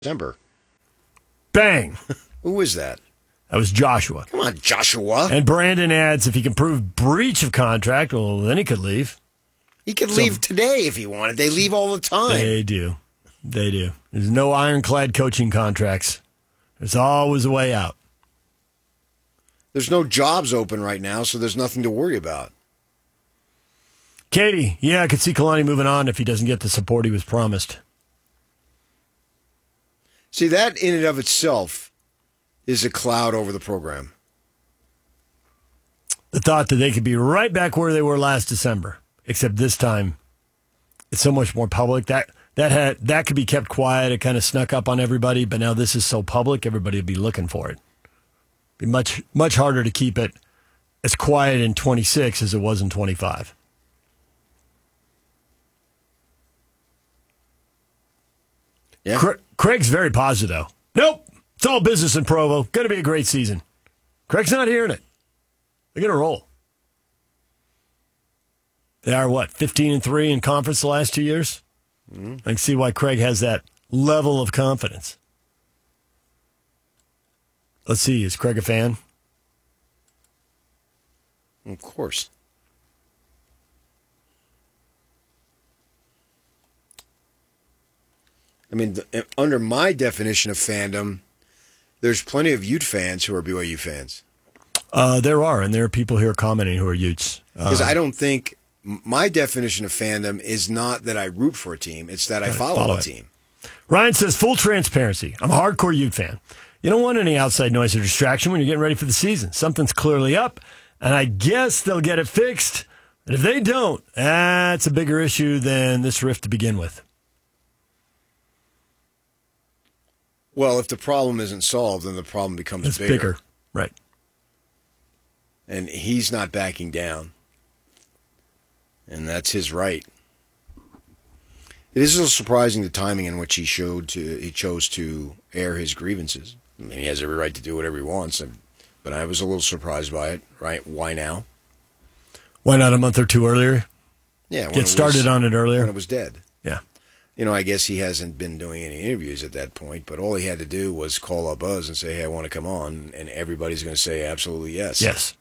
December. Bang! Who was that? That was Joshua. Come on, Joshua. And Brandon adds, if he can prove breach of contract, well, then he could leave. He could leave today if he wanted. They leave all the time. They do. They do. There's no ironclad coaching contracts. There's always a way out. There's no jobs open right now, so there's nothing to worry about. Katie, yeah, I could see Kalani moving on if he doesn't get the support he was promised. See, that in and of itself is a cloud over the program. The thought that they could be right back where they were last December, except this time it's so much more public. That could be kept quiet. It kind of snuck up on everybody, but now this is so public, everybody will be looking for it. Be much harder to keep it as quiet in 26 as it was in 25. Yeah. Craig's very positive, though. Nope. It's all business in Provo. Going to be a great season. Craig's not hearing it. They're going to roll. They are, 15-3 in conference the last 2 years? Mm-hmm. I can see why Craig has that level of confidence. Let's see. Is Craig a fan? Of course. I mean, under my definition of fandom, there's plenty of Ute fans who are BYU fans. There are, and there are people here commenting who are Utes. Because I don't think my definition of fandom is not that I root for a team; it's that I follow a team. Ryan says, full transparency. I'm a hardcore Ute fan. You don't want any outside noise or distraction when you're getting ready for the season. Something's clearly up, and I guess they'll get it fixed. And if they don't, that's a bigger issue than this rift to begin with. Well, if the problem isn't solved, then the problem becomes bigger. Right. And he's not backing down. And that's his right. It is a little surprising the timing in which he chose to air his grievances. I mean, he has every right to do whatever he wants, but I was a little surprised by it. Right? Why now? Why not a month or two earlier? Yeah. Get started on it earlier. When it was dead. Yeah. I guess he hasn't been doing any interviews at that point, but all he had to do was call up Buzz and say, hey, I want to come on, and everybody's going to say absolutely yes. Yes.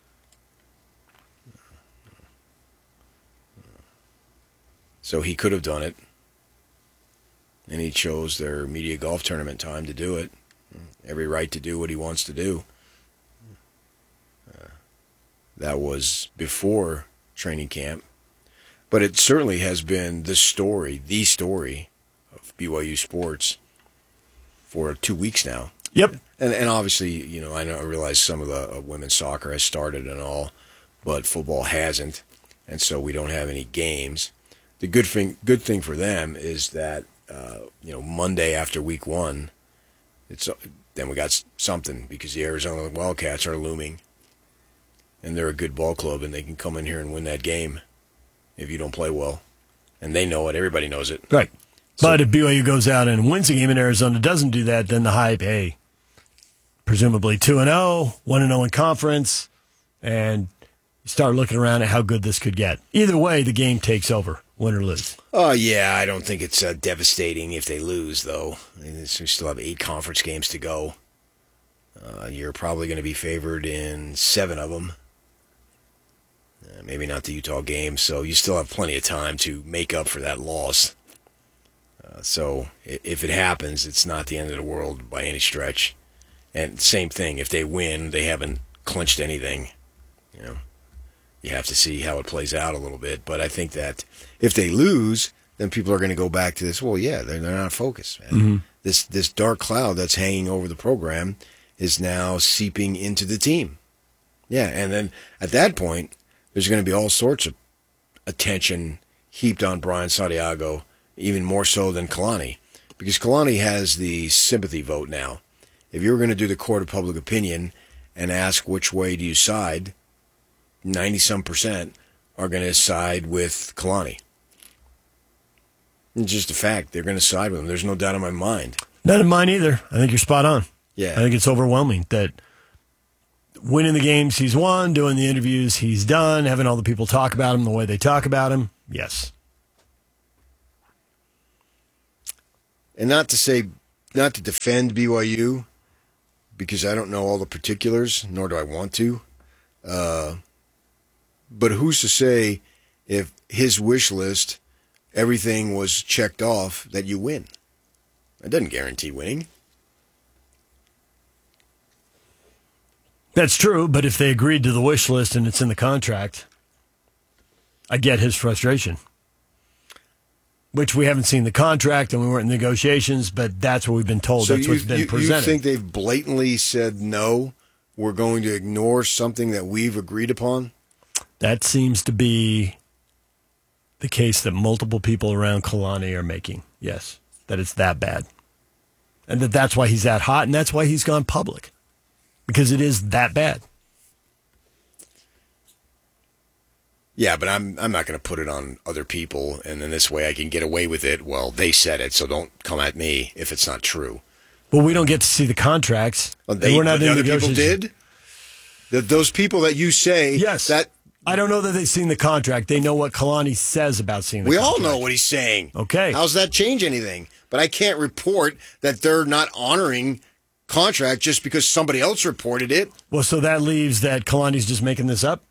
So he could have done it, and he chose their media golf tournament time to do it. Every right to do what he wants to do. That was before training camp. But it certainly has been the story of BYU sports for 2 weeks now. Yep. And obviously, I realize some of the women's soccer has started and all, but football hasn't, and so we don't have any games. The good thing for them is that Monday after week 1, then we got something because the Arizona Wildcats are looming, and they're a good ball club, and they can come in here and win that game if you don't play well. And they know it. Everybody knows it. Right. But if BYU goes out and wins a game and Arizona doesn't do that, then the hype, hey, presumably 2-0, 1-0 in conference, and you start looking around at how good this could get. Either way, the game takes over, win or lose. Oh, yeah, I don't think it's devastating if they lose, though. I mean, we still have 8 conference games to go. You're probably going to be favored in 7 of them. Maybe not the Utah game, so you still have plenty of time to make up for that loss. So if it happens, it's not the end of the world by any stretch. And same thing, if they win, they haven't clinched anything. You have to see how it plays out a little bit. But I think that if they lose, then people are going to go back to this. Well, yeah, they're not focused, man. Mm-hmm. This dark cloud that's hanging over the program is now seeping into the team. Yeah, and then at that point, there's going to be all sorts of attention heaped on Brian Santiago, even more so than Kalani, because Kalani has the sympathy vote now. If you were going to do the court of public opinion and ask which way do you side, 90-some% are going to side with Kalani. It's just a fact. They're going to side with him. There's no doubt in my mind. Not in mine either. I think you're spot on. Yeah. I think it's overwhelming that winning the games he's won, doing the interviews he's done, having all the people talk about him the way they talk about him, yes. And not to say not to defend BYU because I don't know all the particulars, nor do I want to. But who's to say if his wish list, everything was checked off, that you win? It doesn't guarantee winning. That's true, but if they agreed to the wish list and it's in the contract, I get his frustration. Which we haven't seen the contract and we weren't in negotiations, but that's what we've been told. So that's what's been presented. You think they've blatantly said, no, we're going to ignore something that we've agreed upon? That seems to be the case that multiple people around Kalani are making. Yes, that it's that bad. And that's why he's that hot, and that's why he's gone public. Because it is that bad. Yeah, but I'm not going to put it on other people, and then this way I can get away with it. Well, they said it, so don't come at me if it's not true. Well, we don't get to see the contracts. Well, we're not the in other people negotiations. did? Those people that you say... Yes. That, I don't know that they've seen the contract. They know what Kalani says about seeing the contract. We all know what he's saying. Okay. How's that change anything? But I can't report that they're not honoring contract just because somebody else reported it. Well, so that leaves that Kalani's just making this up?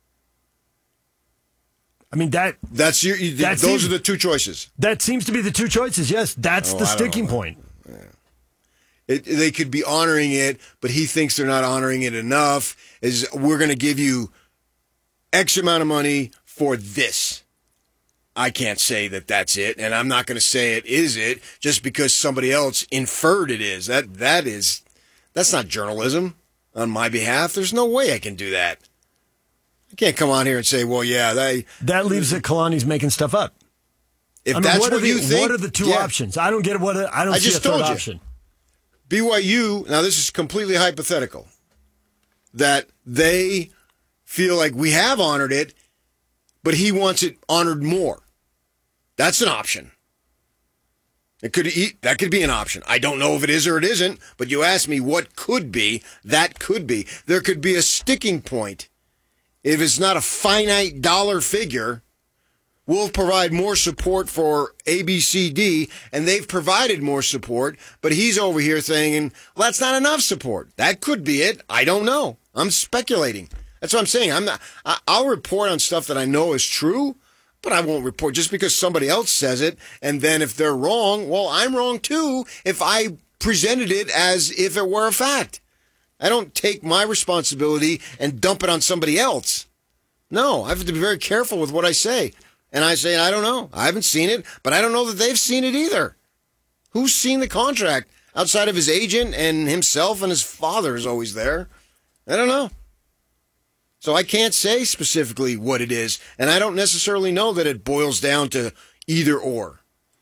I mean, those are the two choices. That seems to be the two choices, yes. That's the sticking point. Yeah. They could be honoring it, but he thinks they're not honoring it enough. We're going to give you X amount of money for this. I can't say that that's it, and I'm not going to say it is it just because somebody else inferred it is. That's not journalism on my behalf. There's no way I can do that. I can't come on here and say, well, yeah, that leaves that Kalani's making stuff up. If that's what you think, what are the two options? I don't get it. I don't see a third option. BYU, now this is completely hypothetical, that they feel like we have honored it, but he wants it honored more. That's an option. That could be an option. I don't know if it is or it isn't, but you ask me what could be, that could be. There could be a sticking point. If it's not a finite dollar figure, we'll provide more support for ABCD, and they've provided more support, but he's over here saying, well, that's not enough support. That could be it. I don't know. I'm speculating. That's what I'm saying. I'll report on stuff that I know is true, but I won't report just because somebody else says it, and then if they're wrong, well, I'm wrong too if I presented it as if it were a fact. I don't take my responsibility and dump it on somebody else. No, I have to be very careful with what I say. And I say, I don't know. I haven't seen it, but I don't know that they've seen it either. Who's seen the contract outside of his agent and himself, and his father is always there? I don't know. So I can't say specifically what it is, and I don't necessarily know that it boils down to either or.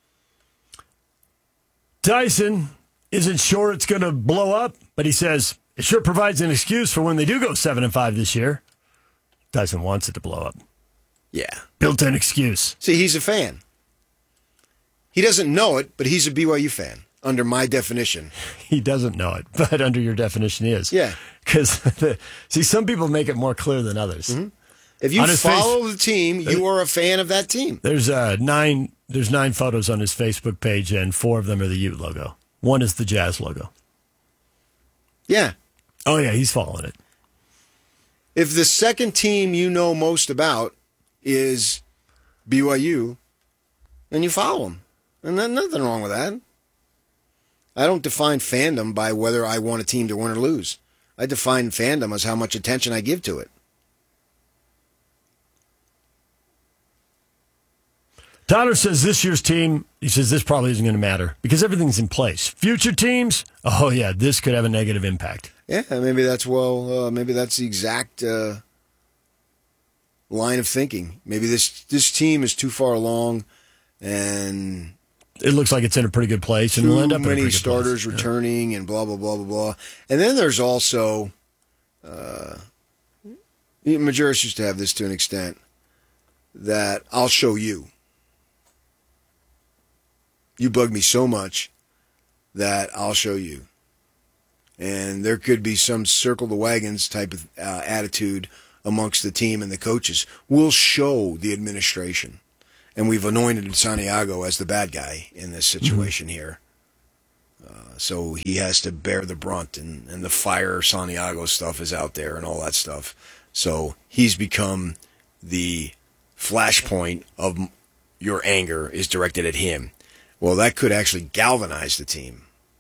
Tyson isn't sure it's going to blow up, but he says it sure provides an excuse for when they do go 7-5 this year. Tyson wants it to blow up. Yeah. Built-in excuse. See, he's a fan. He doesn't know it, but he's a BYU fan, under my definition. He doesn't know it, but under your definition he is. Yeah. Because, see, some people make it more clear than others. Mm-hmm. If you follow the team, you are a fan of that team. There's 9 photos on his Facebook page, and 4 of them are the Ute logo. One is the Jazz logo. Yeah. Oh, yeah, he's following it. If the second team you know most about is BYU, then you follow them. And there's nothing wrong with that. I don't define fandom by whether I want a team to win or lose. I define fandom as how much attention I give to it. Tyler says this year's team, he says this probably isn't going to matter because everything's in place. Future teams, oh yeah, this could have a negative impact. Yeah, maybe that's the exact line of thinking. Maybe this team is too far along, and it looks like it's in a pretty good place, and we'll end up in a pretty good starters place. returning, and blah blah blah blah blah. And then there's also, Majerus used to have this to an extent that I'll show you. You bug me so much that I'll show you. And there could be some circle the wagons type of attitude amongst the team and the coaches. We'll show the administration. And we've anointed Santiago as the bad guy in this situation here. So he has to bear the brunt, and the Fire Santiago stuff is out there and all that stuff. So he's become the flashpoint of your anger is directed at him. Well, that could actually galvanize the team.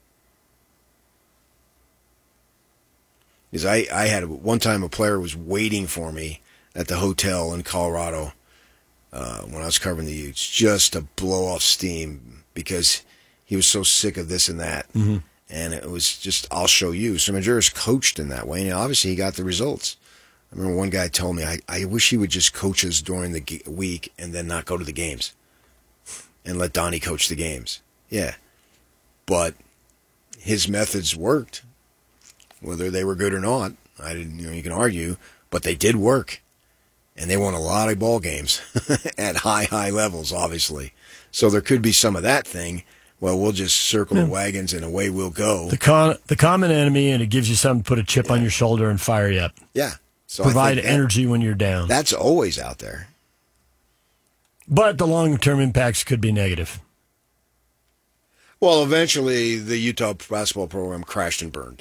Because I had one time a player was waiting for me at the hotel in Colorado when I was covering the Utes just to blow off steam because he was so sick of this and that. Mm-hmm. And it was just, I'll show you. So Majerus coached in that way, and obviously he got the results. I remember one guy told me, I wish he would just coach us during the week and then not go to the games and let Donnie coach the games. Yeah. But his methods worked, whether they were good or not. I didn't, you can argue, but they did work. And they won a lot of ball games at high levels, obviously. So there could be some of that thing. Well, we'll just circle the wagons and away we'll go. The common enemy, and it gives you something to put a chip on your shoulder and fire you up. Yeah. So provide energy when you're down. That's always out there. But the long-term impacts could be negative. Well, eventually the Utah basketball program crashed and burned,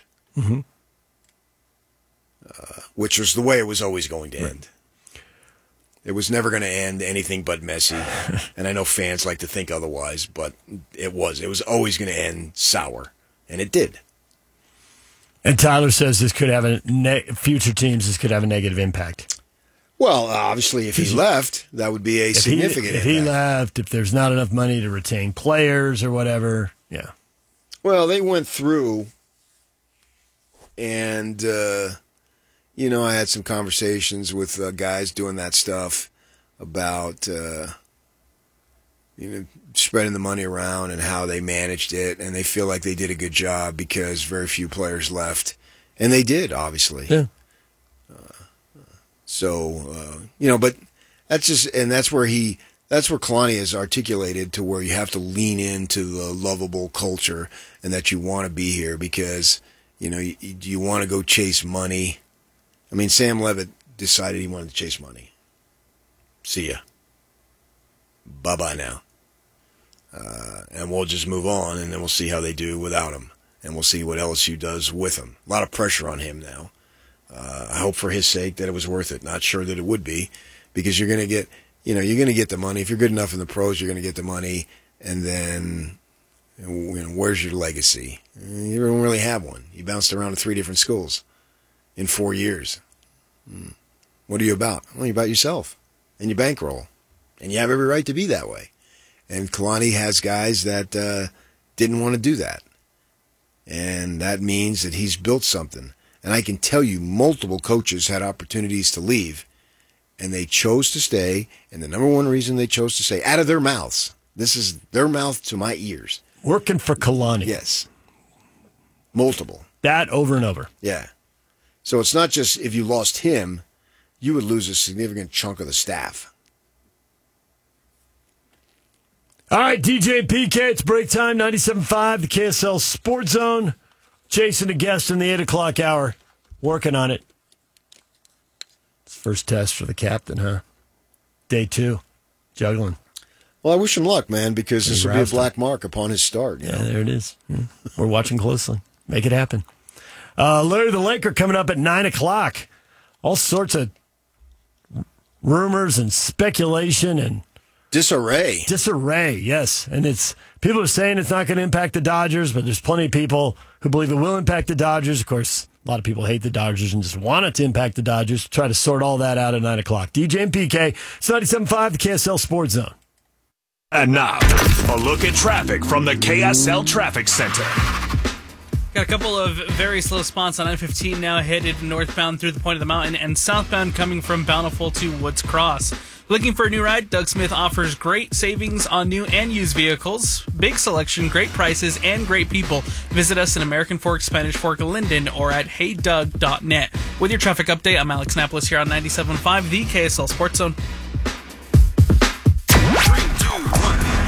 which was the way it was always going to end. It was never going to end anything but messy, and I know fans like to think otherwise, but it was always going to end sour, and it did. And Tyler says this could have future teams. This could have a negative impact. Well, obviously, if he left, that would be a significant impact. If he left, if there's not enough money to retain players or whatever, yeah. Well, they went through, and, I had some conversations with guys doing that stuff about, spreading the money around and how they managed it, and they feel like they did a good job because very few players left. And they did, obviously. Yeah. But that's just, and that's where Kalani has articulated to where you have to lean into the lovable culture and that you want to be here because, you want to go chase money. I mean, Sam Levitt decided he wanted to chase money. See ya. Bye-bye now. And we'll just move on, and then we'll see how they do without him. And we'll see what LSU does with him. A lot of pressure on him now. I hope for his sake that it was worth it. Not sure that it would be, because you're going to get, you're going to get the money. If you're good enough in the pros, you're going to get the money. And then, where's your legacy? You don't really have one. You bounced around to 3 different schools in 4 years. What are you about? Well, you're about yourself and your bankroll. And you have every right to be that way. And Kalani has guys that didn't want to do that. And that means that he's built something. And I can tell you multiple coaches had opportunities to leave, and they chose to stay. And the number one reason they chose to stay, out of their mouths, this is their mouth to my ears. Working for Kalani. Yes. Multiple. That over and over. Yeah. So it's not just if you lost him, you would lose a significant chunk of the staff. All right, DJ and PK, it's break time, 97.5, the KSL Sports Zone. Chasing a guest in the 8 o'clock hour. Working on it. It's first test for the captain, huh? Day 2. Juggling. Well, I wish him luck, man, because this will be a black mark upon his start. Yeah, there it is. Yeah. We're watching closely. Make it happen. Larry the Laker coming up at 9 o'clock. All sorts of rumors and speculation and disarray, yes. And people are saying it's not going to impact the Dodgers, but there's plenty of people who believe it will impact the Dodgers. Of course, a lot of people hate the Dodgers and just want it to impact the Dodgers. Try to sort all that out at 9 o'clock. DJ and PK, it's 97.5, the KSL Sports Zone. And now, a look at traffic from the KSL Traffic Center. Got a couple of very slow spots on I-15 now headed northbound through the Point of the Mountain and southbound coming from Bountiful to Woods Cross. Looking for a new ride? Doug Smith offers great savings on new and used vehicles, big selection, great prices, and great people. Visit us in American Fork, Spanish Fork, Linden, or at heydoug.net. With your traffic update, I'm Alex Napolis here on 97.5, the KSL Sports Zone. 3, 2, 1.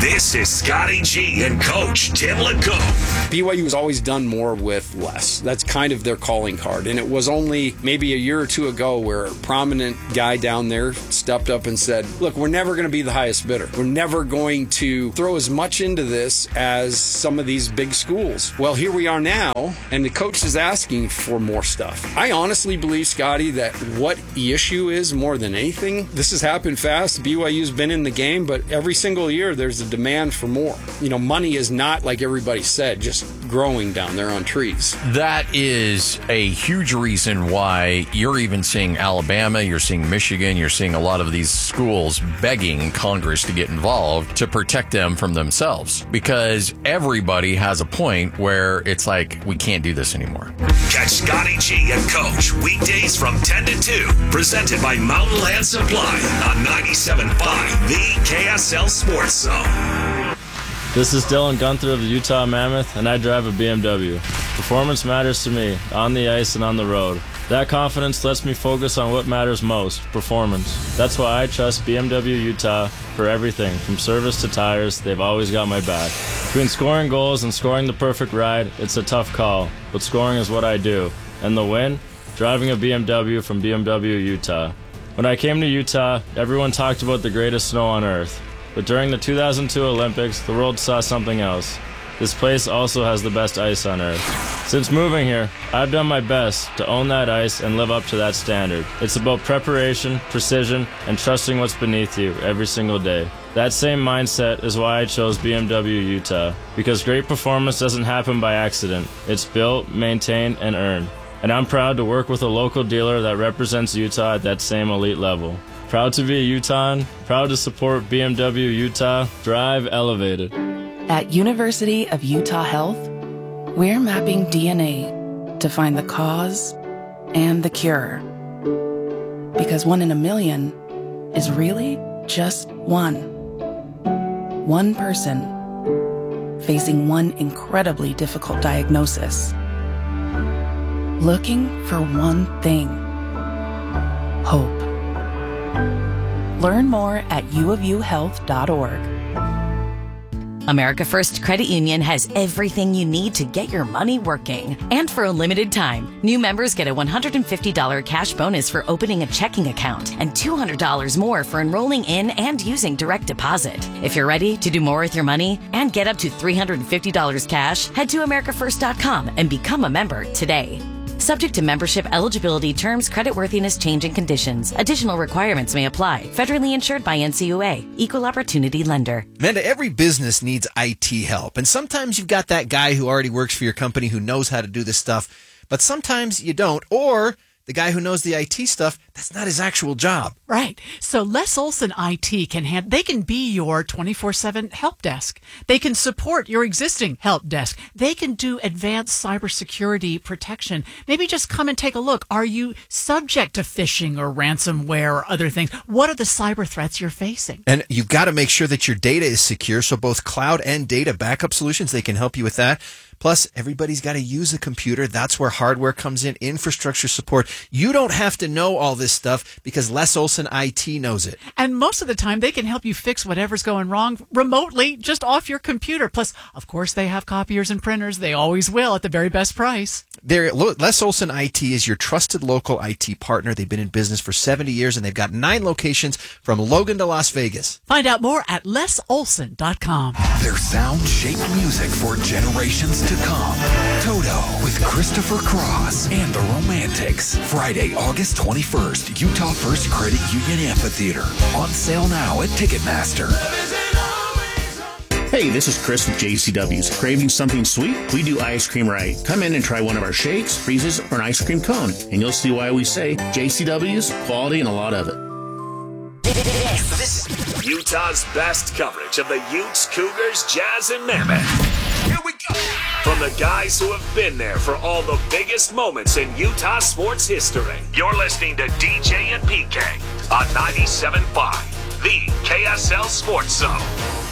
This is Scotty G and Coach Tim LeComb. BYU has always done more with less. That's kind of their calling card. And it was only maybe a year or two ago where a prominent guy down there stepped up and said, look, we're never going to be the highest bidder. We're never going to throw as much into this as some of these big schools. Well, here we are now, and the coach is asking for more stuff. I honestly believe, Scotty, that what the issue is more than anything, this has happened fast. BYU's been in the game, but every single year there's a demand for more. You know, money is not, like everybody said, just growing down there on trees. That is a huge reason why you're even seeing Alabama, you're seeing Michigan, you're seeing a lot of these schools begging Congress to get involved to protect them from themselves. Because everybody has a point where it's like, we can't do this anymore. Catch Scotty G and Coach weekdays from 10 to 2. Presented by Mountain Land Supply on 97.5, the KSL Sports Zone. This is Dylan Gunther of the Utah Mammoth, and I drive a BMW. Performance matters to me, on the ice and on the road. That confidence lets me focus on what matters most, performance. That's why I trust BMW Utah for everything, from service to tires. They've always got my back. Between scoring goals and scoring the perfect ride, it's a tough call, but scoring is what I do. And the win? Driving a BMW from BMW Utah. When I came to Utah, everyone talked about the greatest snow on earth. But during the 2002 Olympics, the world saw something else. This place also has the best ice on earth. Since moving here, I've done my best to own that ice and live up to that standard. It's about preparation, precision, and trusting what's beneath you every single day. That same mindset is why I chose BMW Utah, because great performance doesn't happen by accident. It's built, maintained, and earned. And I'm proud to work with a local dealer that represents Utah at that same elite level. Proud to be a Utahan, proud to support BMW Utah. Drive elevated. At University of Utah Health, we're mapping DNA to find the cause and the cure. Because 1 in a million is really just one. One person facing one incredibly difficult diagnosis. Looking for one thing: hope. Learn more at uofuhealth.org. America First Credit Union has everything you need to get your money working. And for a limited time, new members get a $150 cash bonus for opening a checking account and $200 more for enrolling in and using direct deposit. If you're ready to do more with your money and get up to $350 cash, head to americafirst.com and become a member today. Subject to membership eligibility, terms, creditworthiness, changing conditions. Additional requirements may apply. Federally insured by NCUA. Equal Opportunity Lender. Amanda, every business needs IT help. And sometimes you've got that guy who already works for your company who knows how to do this stuff. But sometimes you don't. Or the guy who knows the IT stuff, that's not his actual job. Right. So Les Olson IT they can be your 24/7 help desk. They can support your existing help desk. They can do advanced cybersecurity protection. Maybe just come and take a look. Are you subject to phishing or ransomware or other things? What are the cyber threats you're facing? And you've got to make sure that your data is secure. So both cloud and data backup solutions, they can help you with that. Plus, everybody's got to use a computer. That's where hardware comes in, infrastructure support. You don't have to know all this stuff because Les Olson IT knows it. And most of the time, they can help you fix whatever's going wrong remotely, just off your computer. Plus, of course, they have copiers and printers. They always will at the very best price. Les Olson IT is your trusted local IT partner. They've been in business for 70 years, and they've got 9 locations from Logan to Las Vegas. Find out more at lesolson.com. Their sound shaped music for generations to come. Toto with Christopher Cross and the Romantics. Friday, August 21st, Utah First Credit Union Amphitheater. On sale now at Ticketmaster. Hey, this is Chris with JCW's. Craving something sweet? We do ice cream right. Come in and try one of our shakes, freezes, or an ice cream cone, and you'll see why we say JCW's, quality, and a lot of it. This is Utah's best coverage of the Utes, Cougars, Jazz, and Mammoth. Here we go. From the guys who have been there for all the biggest moments in Utah sports history. You're listening to DJ and PK on 97.5, the KSL Sports Zone.